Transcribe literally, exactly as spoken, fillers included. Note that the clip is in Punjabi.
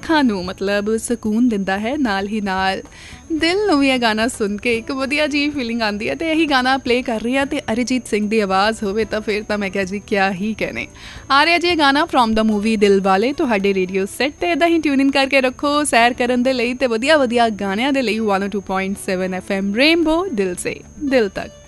ਅੱਖਾਂ ਨੂੰ ਮਤਲਬ ਸਕੂਨ ਦਿੰਦਾ ਹੈ, ਨਾਲ ਹੀ ਨਾਲ ਦਿਲ ਨੂੰ ਵੀ ਇਹ ਗਾਣਾ ਸੁਣ ਕੇ ਇੱਕ ਵਧੀਆ ਜਿਹੀ ਫੀਲਿੰਗ ਆਉਂਦੀ ਹੈ। ਅਤੇ ਇਹੀ ਗਾਣਾ ਪਲੇ ਕਰ ਰਹੀ ਹਾਂ ਅਤੇ ਅਰਿਜੀਤ ਸਿੰਘ ਦੀ ਆਵਾਜ਼ ਹੋਵੇ ਤਾਂ ਫਿਰ ਤਾਂ ਮੈਂ ਕਿਹਾ ਜੀ ਕਿਆ ਹੀ ਕਹਿਣੇ। ਆ ਰਿਹਾ ਜੀ ਇਹ ਗਾਣਾ ਫਰੋਮ ਦਾ ਮੂਵੀ ਦਿਲ ਵਾਲੇ ਤੁਹਾਡੇ ਰੇਡੀਓ ਸੈੱਟ 'ਤੇ। ਇੱਦਾਂ ਹੀ ਟਿਊਨ ਇਨ ਕਰਕੇ ਰੱਖੋ ਸੈਰ ਕਰਨ ਦੇ ਲਈ ਅਤੇ ਵਧੀਆ ਵਧੀਆ ਗਾਣਿਆਂ ਦੇ ਲਈ one O to point seven F M rainbow ਦਿਲ ਸੇ ਦਿਲ ਤੱਕ।